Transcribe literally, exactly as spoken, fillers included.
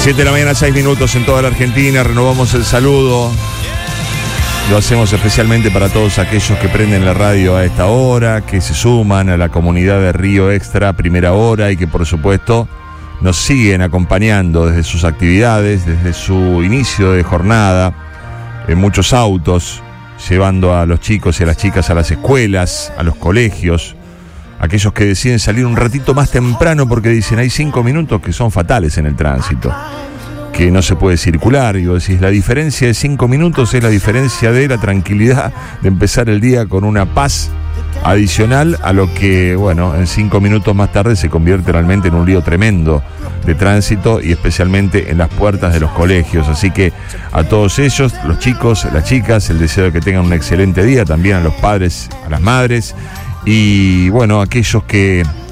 siete de la mañana, seis minutos en toda la Argentina. Renovamos el saludo. Lo hacemos especialmente para todos aquellos que prenden la radio a esta hora, que se suman a la comunidad de Río Extra Primera Hora y que por supuesto nos siguen acompañando desde sus actividades, desde su inicio de jornada, en muchos autos, llevando a los chicos y a las chicas a las escuelas, a los colegios. Aquellos que deciden salir un ratito más temprano porque dicen hay cinco minutos que son fatales en el tránsito, que no se puede circular. Y vos decís, la diferencia de cinco minutos es la diferencia de la tranquilidad de empezar el día con una paz adicional a lo que, bueno, en cinco minutos más tarde se convierte realmente en un lío tremendo de tránsito y especialmente en las puertas de los colegios. Así que a todos ellos, los chicos, las chicas, el deseo de que tengan un excelente día, también a los padres, a las madres y, bueno, aquellos que